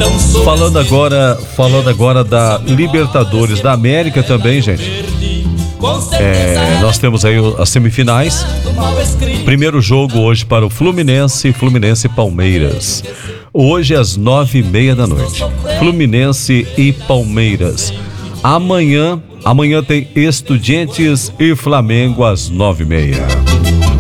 Falando agora da Libertadores da América também, gente. Nós temos aí as semifinais. Primeiro jogo hoje para o Fluminense e Palmeiras. Hoje às 9h30 da noite. Fluminense e Palmeiras. Amanhã tem Estudiantes e Flamengo às 9h30.